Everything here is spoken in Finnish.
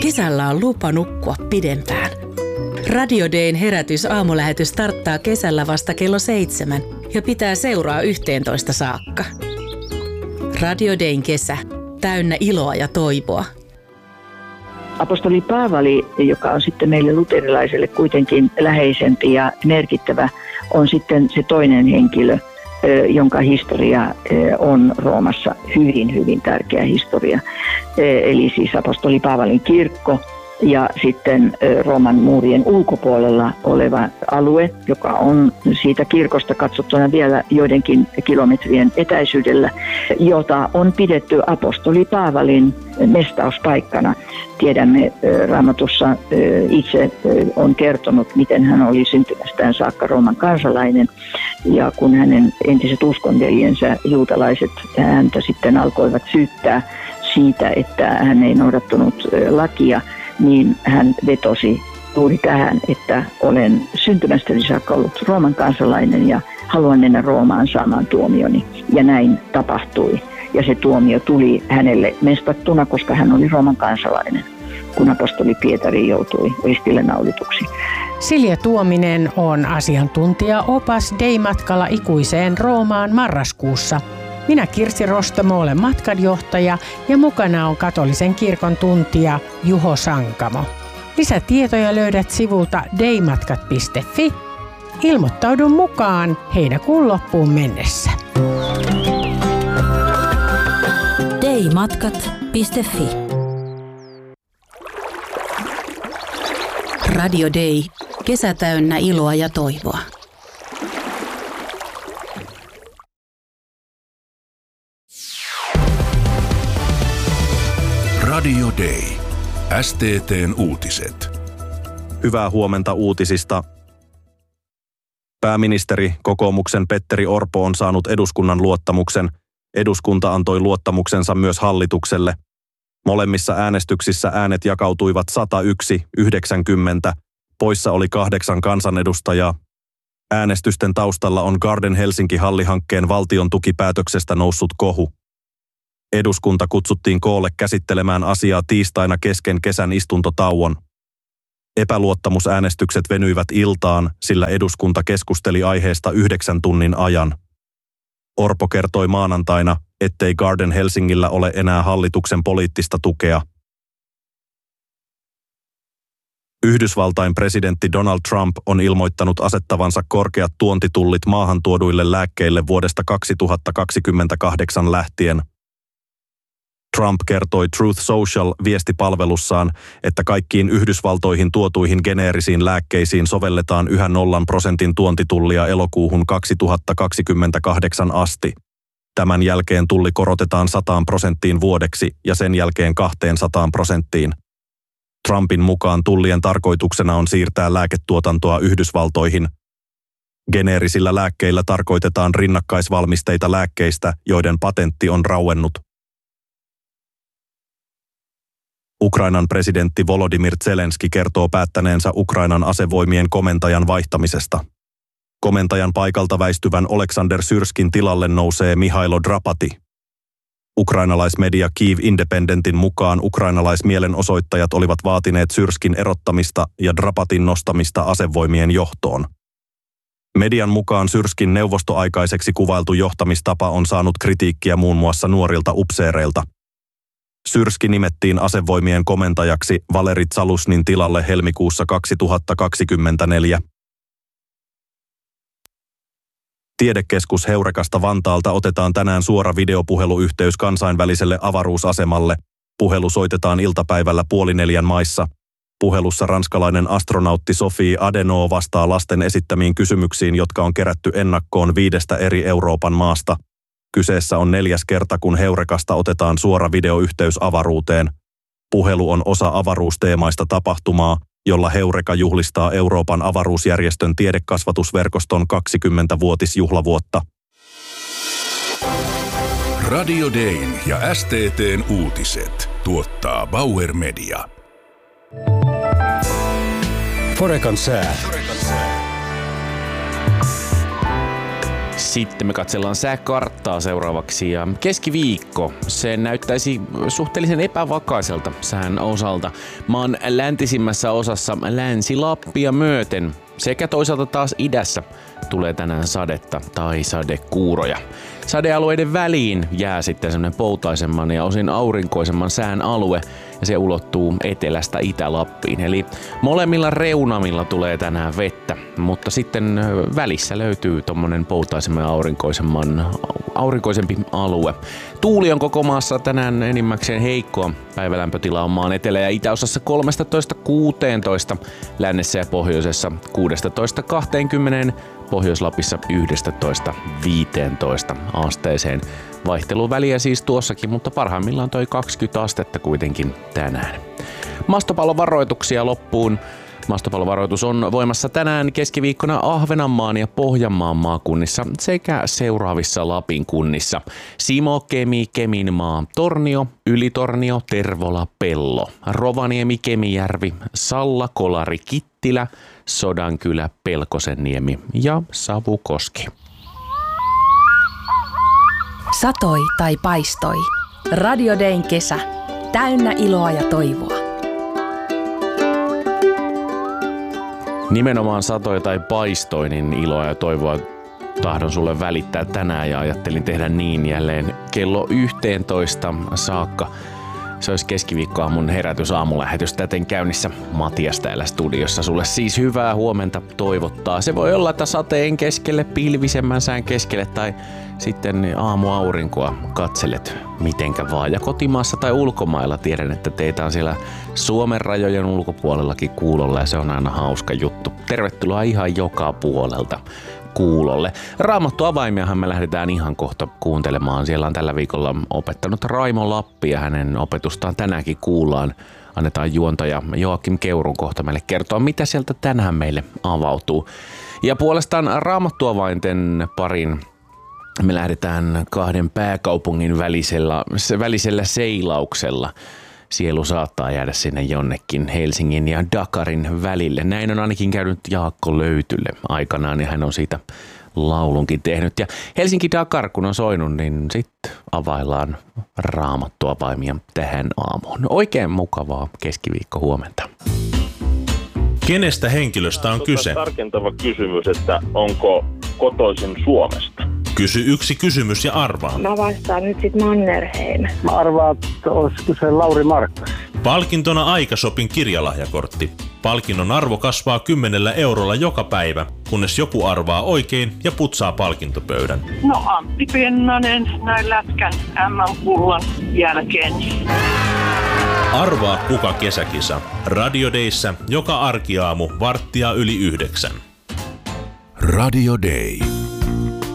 Kesällä on lupa nukkua pidempään. Radio Dayn herätys-aamulähetys starttaa kesällä vasta kello 7 ja pitää seuraa 11 saakka. Radio Dayn kesä, täynnä iloa ja toivoa. Apostoli Paavali, joka on sitten meille luterilaiselle kuitenkin läheisempi ja merkittävä, on sitten se toinen henkilö, jonka historia on Roomassa hyvin, hyvin tärkeä historia. Eli siis apostoli Paavalin kirkko ja sitten Rooman muurien ulkopuolella oleva alue, joka on siitä kirkosta katsottuna vielä joidenkin kilometrien etäisyydellä, jota on pidetty apostoli Paavalin mestauspaikkana. Tiedämme Raamatussa itse on kertonut, miten hän oli syntymästään saakka Rooman kansalainen. Ja kun hänen entiset uskonveljensä juutalaiset häntä sitten alkoivat syyttää siitä, että hän ei noudattanut lakia, niin hän vetosi juuri tähän, että olen syntymästäni saakka ollut Rooman kansalainen ja haluan mennä Roomaan saamaan tuomioni. Ja näin tapahtui. Ja se tuomio tuli hänelle mestattuna, koska hän oli Rooman kansalainen, kun apostoli Pietari joutui ristille naulituksi. Silja Tuominen on asiantuntija-opas Day-matkalla ikuiseen Roomaan marraskuussa. Minä Kirsi Rostamo olen matkanjohtaja ja mukana on katolisen kirkon tuntija Juho Sankamo. Lisätietoja löydät sivulta daymatkat.fi. Ilmoittaudu mukaan heinäkuun loppuun mennessä. daymatkat.fi. Radio Day, kesä täynnä iloa ja toivoa. Radio Day. STT:n uutiset. Hyvää huomenta uutisista. Pääministeri, kokoomuksen Petteri Orpo on saanut eduskunnan luottamuksen. Eduskunta antoi luottamuksensa myös hallitukselle. Molemmissa äänestyksissä äänet jakautuivat 101-90. Poissa oli 8 kansanedustajaa. Äänestysten taustalla on Garden Helsinki-hallihankkeen valtion tukipäätöksestä noussut kohu. Eduskunta kutsuttiin koolle käsittelemään asiaa tiistaina kesken kesän istuntotauon. Epäluottamusäänestykset venyivät iltaan, sillä eduskunta keskusteli aiheesta 9 tunnin ajan. Orpo kertoi maanantaina, ettei Garden Helsingillä ole enää hallituksen poliittista tukea. Yhdysvaltain presidentti Donald Trump on ilmoittanut asettavansa korkeat tuontitullit maahantuoduille lääkkeille vuodesta 2028 lähtien. Trump kertoi Truth Social-viestipalvelussaan, että kaikkiin Yhdysvaltoihin tuotuihin geneerisiin lääkkeisiin sovelletaan yhä 0% tuontitullia elokuuhun 2028 asti. Tämän jälkeen tulli korotetaan 100% vuodeksi ja sen jälkeen 200%. Trumpin mukaan tullien tarkoituksena on siirtää lääketuotantoa Yhdysvaltoihin. Geneerisillä lääkkeillä tarkoitetaan rinnakkaisvalmisteita lääkkeistä, joiden patentti on rauennut. Ukrainan presidentti Volodymyr Zelenski kertoo päättäneensä Ukrainan asevoimien komentajan vaihtamisesta. Komentajan paikalta väistyvän Oleksandr Syrskin tilalle nousee Mihailo Drapati. Ukrainalaismedia Kyiv Independentin mukaan ukrainalaismielenosoittajat olivat vaatineet Syrskin erottamista ja Drapatin nostamista asevoimien johtoon. Median mukaan Syrskin neuvostoaikaiseksi kuvailtu johtamistapa on saanut kritiikkiä muun muassa nuorilta upseereilta. Syrski nimettiin asevoimien komentajaksi Valeri Zalusnin tilalle helmikuussa 2024. Tiedekeskus Heurekasta Vantaalta otetaan tänään suora videopuheluyhteys kansainväliselle avaruusasemalle. Puhelu soitetaan iltapäivällä 3:30 maissa. Puhelussa ranskalainen astronautti Sophie Adenau vastaa lasten esittämiin kysymyksiin, jotka on kerätty ennakkoon 5 eri Euroopan maasta. Kyseessä on 4. kerta, kun Heurekasta otetaan suora videoyhteys avaruuteen. Puhelu on osa avaruusteemaista tapahtumaa, jolla Heureka juhlistaa Euroopan avaruusjärjestön tiedekasvatusverkoston 20-vuotisjuhlavuotta. Radio Dayn ja STT:n uutiset tuottaa Bauer Media. Forecan sää. Sitten me katsellaan sääkarttaa seuraavaksi ja keskiviikko, se näyttäisi suhteellisen epävakaiselta sään osalta. Maan läntisimmässä osassa Länsi-Lappia myöten sekä toisaalta taas idässä tulee tänään sadetta tai sadekuuroja. Sadealueiden väliin jää sitten semmoinen poutaisemman ja osin aurinkoisemman sään alue ja se ulottuu etelästä Itä-Lappiin. Eli molemmilla reunamilla tulee tänään vettä, mutta sitten välissä löytyy tommonen poutaisemman ja aurinkoisempi alue. Tuuli on koko maassa tänään enimmäkseen heikkoa. Päivälämpötila on maan etelä- ja itäosassa 13–16, lännessä ja pohjoisessa 16–20, Pohjois-Lapissa 11–15 asteeseen. Vaihteluväliä siis tuossakin, mutta parhaimmillaan toi 20 astetta kuitenkin tänään. Maastopallovaroituksia loppuun. Maastopallovaroitus on voimassa tänään keskiviikkona Ahvenanmaan ja Pohjanmaan maakunnissa sekä seuraavissa Lapin kunnissa. Simo, Kemi, Keminmaa, Tornio, Ylitornio, Tervola, Pello, Rovaniemi, Kemijärvi, Salla, Kolari, Kittilä, Sodankylä, Pelkosenniemi ja Savukoski. Satoi tai paistoi. Radio Dayn kesä. Täynnä iloa ja toivoa. Nimenomaan satoi tai paistoi, niin iloa ja toivoa tahdon sulle välittää tänään ja ajattelin tehdä niin jälleen kello 11 saakka. Se olisi keskiviikkoaamun herätysaamulähetys täten käynnissä Matias täällä studiossa. Sulle siis hyvää huomenta toivottaa. Se voi olla, että sateen keskelle, pilvisemmän sään keskelle tai sitten aamuaurinkoa katselet mitenkä vaan. Ja kotimaassa tai ulkomailla tiedän, että teitä on siellä Suomen rajojen ulkopuolellakin kuulolla ja se on aina hauska juttu. Tervetuloa ihan joka puolelta kuulolle. Raamattuavaimiahan me lähdetään ihan kohta kuuntelemaan. Siellä on tällä viikolla opettanut Raimo Lappi ja hänen opetustaan tänäänkin kuullaan. Annetaan juontaja Joakim Keurun kohta meille kertoa, mitä sieltä tänään meille avautuu. Ja puolestaan raamattuavainten parin me lähdetään kahden pääkaupungin välisellä seilauksella. Sielu saattaa jäädä sinne jonnekin Helsingin ja Dakarin välille. Näin on ainakin käynyt Jaakko Löytylle aikanaan ja hän on siitä laulunkin tehnyt. Ja Helsinki-Dakar kun on soinut, niin sitten availlaan raamattuavaimia tähän aamuun. Oikein mukavaa keskiviikko huomenta. Kenestä henkilöstä on kyse? Tarkentava kysymys, että onko kotoisin Suomesta? Kysy yksi kysymys ja arvaa. Mä vastaan nyt sit Mannerheim. Mä arvaan, että olisi kyse Lauri Markkas. Palkintona Aikashopin kirjalahjakortti. Palkinnon arvo kasvaa 10 eurolla joka päivä, kunnes joku arvaa oikein ja putsaa palkintopöydän. No Antti Pennanen näin lätkän MM-pullan jälkeen. Arvaa kuka kesäkisa. Radio Dayssä joka arkiaamu 8:45. Radio Day.